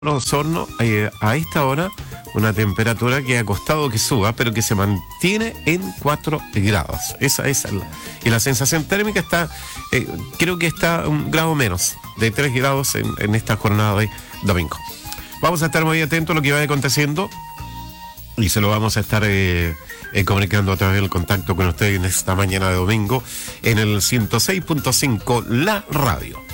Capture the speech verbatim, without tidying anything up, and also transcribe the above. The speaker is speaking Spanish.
Osorno, eh, a esta hora una temperatura que ha costado que suba, pero que se mantiene en cuatro grados. Esa es la, y la sensación térmica está, eh, creo que está un grado menos, de tres grados en, en esta jornada de domingo. Vamos a estar muy atentos a lo que vaya aconteciendo y se lo vamos a estar eh, eh, comunicando a través del contacto con ustedes en esta mañana de domingo en el ciento seis punto cinco La Radio.